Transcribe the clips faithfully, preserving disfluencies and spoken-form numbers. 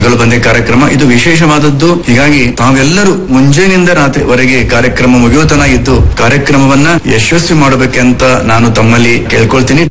ಬಂದೆ ಕಾರ್ಯಕ್ರಮ ಇದು ವಿಶೇಷವಾದದ್ದು. ಹೀಗಾಗಿ ತಾವೆಲ್ಲರೂ ಮುಂಜಾನೆಯಿಂದ ರಾತ್ರಿವರೆಗೆ ಕಾರ್ಯಕ್ರಮ ಮುಗಿಯುವತನ ಇದ್ದು ಕಾರ್ಯಕ್ರಮವನ್ನ ಯಶಸ್ವಿ ಮಾಡಬೇಕಂತ ನಾನು ತಮ್ಮಲ್ಲಿ ಕೇಳ್ಕೊಳ್ತೀನಿ.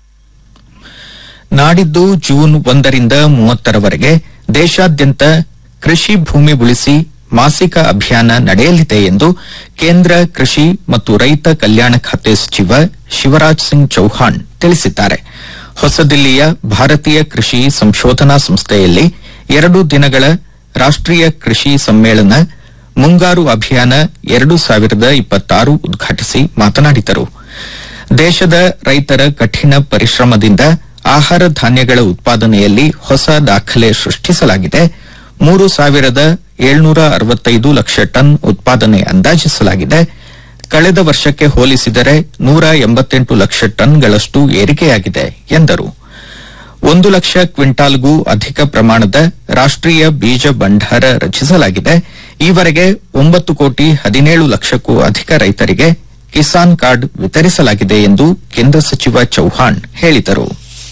ನಾಡಿದ್ದು ಜೂನ್ ಒಂದರಿಂದ ಮೂವತ್ತರವರೆಗೆ ದೇಶಾದ್ಯಂತ ಕೃಷಿ ಭೂಮಿ ಉಳಿಸಿ ಮಾಸಿಕ ಅಭಿಯಾನ ನಡೆಯಲಿದೆ ಎಂದು ಕೇಂದ್ರ ಕೃಷಿ ಮತ್ತು ರೈತ ಕಲ್ಯಾಣ ಖಾತೆ ಸಚಿವ ಶಿವರಾಜ್ ಸಿಂಗ್ ಚೌಹಾಣ್ ತಿಳಿಸಿದ್ದಾರೆ. ಹೊಸದಿಲ್ಲಿಯ ಭಾರತೀಯ ಕೃಷಿ ಸಂಶೋಧನಾ ಸಂಸ್ಥೆಯಲ್ಲಿ ಎರಡು ದಿನಗಳ ರಾಷ್ಟೀಯ ಕೃಷಿ ಸಮ್ಮೇಳನ ಮುಂಗಾರು ಅಭಿಯಾನ ಎರಡು ಸಾವಿರದ ಇಪ್ಪತ್ತಾರು ಉದ್ಘಾಟಿಸಿ ಮಾತನಾಡಿದರು. ದೇಶದ ರೈತರ ಕಠಿಣ ಪರಿಶ್ರಮದಿಂದ ಆಹಾರ ಧಾನ್ಯಗಳ ಉತ್ಪಾದನೆಯಲ್ಲಿ ಹೊಸ ದಾಖಲೆ ಸೃಷ್ಟಿಸಲಾಗಿದೆ. ಮೂರು ಸಾವಿರದ ಏಳ್ನೂರ ಅರವತ್ತೈದು ಲಕ್ಷ ಟನ್ ಉತ್ಪಾದನೆ ಅಂದಾಜಿಸಲಾಗಿದೆ. ಕಳೆದ ವರ್ಷಕ್ಕೆ ಹೋಲಿಸಿದರೆ ನೂರ ಎಂಬತ್ತೆಂಟು ಲಕ್ಷ ಟನ್ಗಳಷ್ಟು ಏರಿಕೆಯಾಗಿದೆ ಎಂದರು. ಒಂದು ಲಕ್ಷ ಕ್ವಿಂಟಾಲ್ಗೂ ಅಧಿಕ ಪ್ರಮಾಣದ ರಾಷ್ಟೀಯ ಬೀಜ ಭಂಡಾರ ರಚಿಸಲಾಗಿದೆ. ಈವರೆಗೆ ಒಂಬತ್ತು ಕೋಟಿ ಹದಿನೇಳು ಲಕ್ಷಕ್ಕೂ ಅಧಿಕ ರೈತರಿಗೆ ಕಿಸಾನ್ ಕಾರ್ಡ್ ವಿತರಿಸಲಾಗಿದೆ ಎಂದು ಕೇಂದ್ರ ಸಚಿವ ಚೌಹಾಣ್ ಹೇಳಿದರು.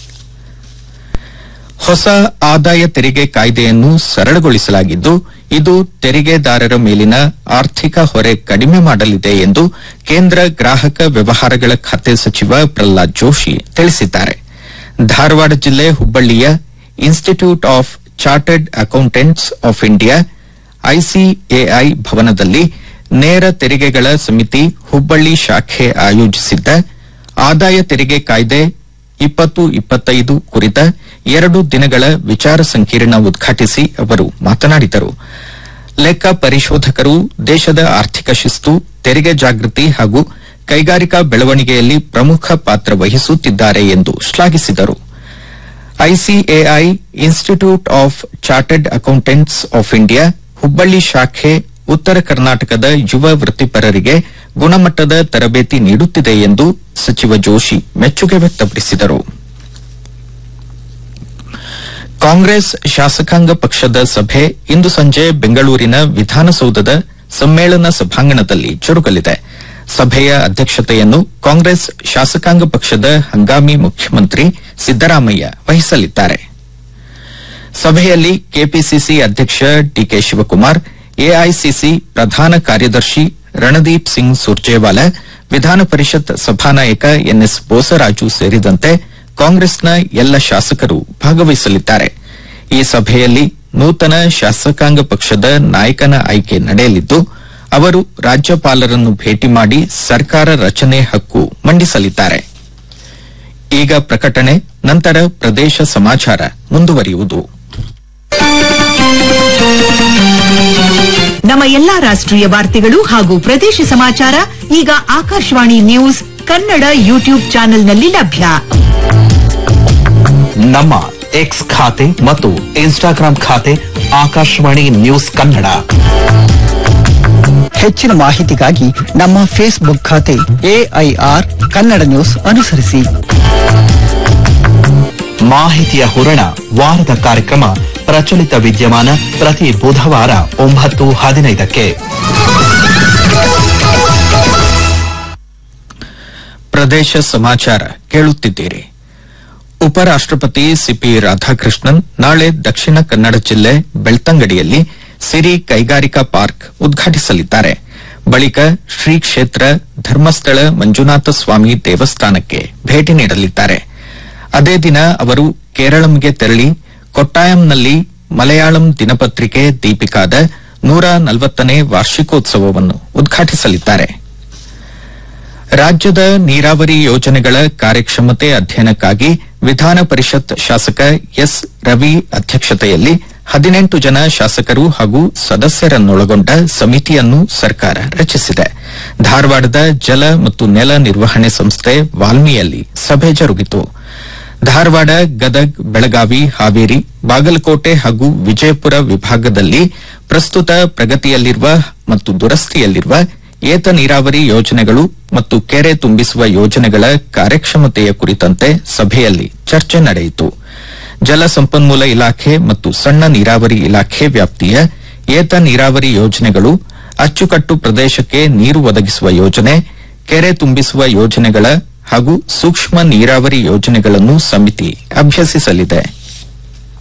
ಹೊಸ ಆದಾಯ ತೆರಿಗೆ ಕಾಯ್ದೆಯನ್ನು ಸರಳಗೊಳಿಸಲಾಗಿದ್ದು ಇದು ತೆರಿಗೆದಾರರ ಮೇಲಿನ ಆರ್ಥಿಕ ಹೊರೆ ಕಡಿಮೆ ಮಾಡಲಿದೆ ಎಂದು ಕೇಂದ್ರ ಗ್ರಾಹಕ ವ್ಯವಹಾರಗಳ ಖಾತೆ ಸಚಿವ ಪ್ರಹ್ಲಾದ್ ಜೋಶಿ ತಿಳಿಸಿದ್ದಾರೆ. ಧಾರವಾಡ ಜಿಲ್ಲೆ ಹುಬ್ಬಳ್ಳಿಯ institute of chartered accountants of India ICAI ಭವನದಲ್ಲಿ ನೇರ ತೆರಿಗೆಗಳ ಸಮಿತಿ ಹುಬ್ಬಳ್ಳಿ ಶಾಖೆ ಆಯೋಜಿಸಿದ್ದ ಆದಾಯ ತೆರಿಗೆ ಕಾಯ್ದೆ ಇಪ್ಪತ್ತು ಇಪ್ಪತ್ತೈದು ಕುರಿತ ಎರಡು ದಿನಗಳ ವಿಚಾರ ಸಂಕಿರಣ ಉದ್ಘಾಟಿಸಿ ಅವರು ಮಾತನಾಡಿದರು. ಲೆಕ್ಕ ಪರಿಶೋಧಕರು ದೇಶದ ಆರ್ಥಿಕ ಶಿಸ್ತು, ತೆರಿಗೆ ಜಾಗೃತಿ ಹಾಗೂ ಕೈಗಾರಿಕಾ ಬೆಳವಣಿಗೆಯಲ್ಲಿ ಪ್ರಮುಖ ಪಾತ್ರ ವಹಿಸುತ್ತಿದ್ದಾರೆ ಎಂದು ಶ್ಲಾಘಿಸಿದರು. ICAI institute of chartered accountants of India Hubballi ಶಾಖೆ ಉತ್ತರ ಕರ್ನಾಟಕದ ಯುವ ವೃತ್ತಿಪರರಿಗೆ ಗುಣಮಟ್ಟದ ತರಬೇತಿ ನೀಡುತ್ತಿದೆ ಎಂದು ಸಚಿವ ಜೋಶಿ ಮೆಚ್ಚುಗೆ ವ್ಯಕ್ತಪಡಿಸಿದರು. ಕಾಂಗ್ರೆಸ್ ಶಾಸಕಾಂಗ ಪಕ್ಷದ ಸಭೆ ಇಂದು ಸಂಜೆ ಬೆಂಗಳೂರಿನ ವಿಧಾನಸೌಧದ ಸಮ್ಮೇಳನ ಸಭಾಂಗಣದಲ್ಲಿ ಜರುಗಲಿದೆ. ಸಭೆಯ ಅಧ್ಯಕ್ಷತೆಯನ್ನು ಕಾಂಗ್ರೆಸ್ ಶಾಸಕಾಂಗ ಪಕ್ಷದ ಹಂಗಾಮಿ ಮುಖ್ಯಮಂತ್ರಿ ಸಿದ್ದರಾಮಯ್ಯ ವಹಿಸಲಿದ್ದಾರೆ. ಸಭೆಯಲ್ಲಿ ಕೆಪಿಸಿಸಿ ಅಧ್ಯಕ್ಷ ಡಿಕೆ ಶಿವಕುಮಾರ್, ಎಐಸಿಸಿ ಪ್ರಧಾನ ಕಾರ್ಯದರ್ಶಿ ರಣದೀಪ್ ಸಿಂಗ್ ಸುರ್ಜೇವಾಲಾ, ವಿಧಾನ ಪರಿಷತ್ ಸಭಾನಾಯಕ ಎನ್ಎಸ್ ಬೋಸರಾಜು ಸೇರಿದಂತೆ ಕಾಂಗ್ರೆಸ್ನ ಎಲ್ಲ ಶಾಸಕರು ಭಾಗವಹಿಸಲಿದ್ದಾರೆ. ಈ ಸಭೆಯಲ್ಲಿ ನೂತನ ಶಾಸಕಾಂಗ ಪಕ್ಷದ ನಾಯಕನ ಆಯ್ಕೆ ನಡೆಯಲಿದ್ದು ಅವರು ರಾಜ್ಯಪಾಲರನ್ನು ಭೇಟಿ ಮಾಡಿ ಸರ್ಕಾರ ರಚನೆ ಹಕ್ಕು ಮಂಡಿಸಲಿದ್ದಾರೆ. ಈಗ ಪ್ರಕಟಣೆ, ನಂತರ ಪ್ರದೇಶ ಸಮಾಚಾರ ಮುಂದುವರಿಯುವುದು. ನಮ್ಮ ಎಲ್ಲಾ ರಾಷ್ಟ್ರೀಯ ವಾರ್ತೆಗಳು ಹಾಗೂ ಪ್ರದೇಶ ಸಮಾಚಾರ ಈಗ ಆಕಾಶವಾಣಿ ನ್ಯೂಸ್ ಕನ್ನಡ ಯೂಟ್ಯೂಬ್ ಚಾನೆಲ್ನಲ್ಲಿ ಲಭ್ಯ. ನಮ್ಮ ಎಕ್ಸ್ ಖಾತೆ ಮತ್ತು ಇನ್ಸ್ಟಾಗ್ರಾಂ ಖಾತೆ ಆಕಾಶವಾಣಿ ನ್ಯೂಸ್ ಕನ್ನಡ. ಹೆಚ್ಚಿನ ಮಾಹಿತಿಗಾಗಿ ನಮ್ಮ ಫೇಸ್ಬುಕ್ ಖಾತೆ ಎಐಆರ್ ಕನ್ನಡ ನ್ಯೂಸ್ ಅನುಸರಿಸಿ. ಮಾಹಿತಿಯ ಹೂರಣ ವಾರದ ಕಾರ್ಯಕ್ರಮ ಪ್ರಚಲಿತ ವಿದ್ಯಮಾನ ಪ್ರತಿ ಬುಧವಾರ ಒಂಬತ್ತು ಹದಿನೈದಕ್ಕೆ. ಪ್ರದೇಶ ಸಮಾಚಾರ ಕೇಳುತ್ತಿದ್ದೀರಿ. ಉಪರಾಷ್ಟಪತಿ ಸಿಪಿ ರಾಧಾಕೃಷ್ಣನ್ ನಾಳೆ ದಕ್ಷಿಣ ಕನ್ನಡ ಜಿಲ್ಲೆ ಬೆಳ್ತಂಗಡಿಯಲ್ಲಿ ಸಿರಿ ಕೈಗಾರಿಕಾ ಪಾರ್ಕ್ ಉದ್ಘಾಟಿಸಲಿದ್ದಾರೆ. ಬಳಿಕ ಶ್ರೀ ಕ್ಷೇತ್ರ ಧರ್ಮಸ್ಥಳ ಮಂಜುನಾಥ ಸ್ವಾಮಿ ದೇವಸ್ಥಾನಕ್ಕೆ ಭೇಟಿ ನೀಡಲಿದ್ದಾರೆ. ಅದೇ ದಿನ ಅವರು ಕೇರಳಂಗೆ ತೆರಳಿ ಕೊಟ್ಟಾಯಂನಲ್ಲಿ ಮಲಯಾಳಂ ದಿನಪತ್ರಿಕೆ ದೀಪಿಕಾದ ನೂರ ನಲವತ್ತನೇ ವಾರ್ಷಿಕೋತ್ಸವವನ್ನು ಉದ್ಘಾಟಿಸಲಿದ್ದಾರೆ. ರಾಜ್ಯದ ನೀರಾವರಿ ಯೋಜನೆಗಳ ಕಾರ್ಯಕ್ಷಮತೆ ಅಧ್ಯಯನಕ್ಕಾಗಿ ವಿಧಾನ ಪರಿಷತ್ ಶಾಸಕ ಎಸ್ ರವಿ ಅಧ್ಯಕ್ಷತೆಯಲ್ಲಿ ಹದಿನೆಂಟು ಜನ ಶಾಸಕರು ಹಾಗೂ ಸದಸ್ಯರನ್ನೊಳಗೊಂಡ ಸಮಿತಿಯನ್ನು ಸರ್ಕಾರ ರಚಿಸಿದೆ. ಧಾರವಾಡದ ಜಲ ಮತ್ತು ನೆಲ ನಿರ್ವಹಣೆ ಸಂಸ್ಥೆ ವಾಲ್ಮಿಯಲ್ಲಿ ಸಭೆ ಜರುಗಿತು. ಧಾರವಾಡ, ಗದಗ್, ಬೆಳಗಾವಿ, ಹಾವೇರಿ, ಬಾಗಲಕೋಟೆ ಹಾಗೂ ವಿಜಯಪುರ ವಿಭಾಗದಲ್ಲಿ ಪ್ರಸ್ತುತ ಪ್ರಗತಿಯಲ್ಲಿರುವ ಮತ್ತು ದುರಸ್ತಿಯಲ್ಲಿರುವ ಏತ ನೀರಾವರಿ ಯೋಜನೆಗಳು ಮತ್ತು ಕೆರೆ ತುಂಬಿಸುವ ಯೋಜನೆಗಳ ಕಾರ್ಯಕ್ಷಮತೆಯ ಕುರಿತಂತೆ ಸಭೆಯಲ್ಲಿ ಚರ್ಚೆ ನಡೆಯಿತು. ಜಲಸಂಪನ್ಮೂಲ ಇಲಾಖೆ ಮತ್ತು ಸಣ್ಣ ನೀರಾವರಿ ಇಲಾಖೆ ವ್ಯಾಪ್ತಿಯ ಏತ ನೀರಾವರಿ ಯೋಜನೆಗಳು, ಅಚ್ಚುಕಟ್ಟು ಪ್ರದೇಶಕ್ಕೆ ನೀರು ಒದಗಿಸುವ ಯೋಜನೆ, ಕೆರೆ ತುಂಬಿಸುವ ಯೋಜನೆಗಳ ಹಾಗೂ ಸೂಕ್ಷ್ಮ ನೀರಾವರಿ ಯೋಜನೆಗಳನ್ನು ಸಮಿತಿ ಅಭ್ಯಸಿಸಲಿದೆ.